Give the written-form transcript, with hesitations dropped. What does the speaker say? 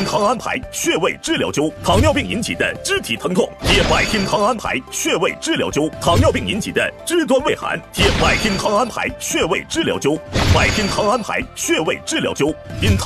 汤安排穴位治疗灸，糖尿病引起的肢体疼痛，贴百听汤安排穴位治疗灸；糖尿病引起的肢端畏寒，贴百听汤安排穴位治疗灸。百听汤安排穴位治疗灸，因